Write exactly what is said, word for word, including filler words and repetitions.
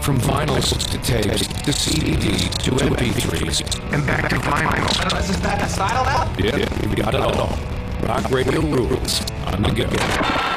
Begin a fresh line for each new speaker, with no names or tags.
From vinyls to tapes to C D Ds to M P threes and back to vinyl.
Is this back in style now?
Yeah, we got it all. Rock radio rules on the go.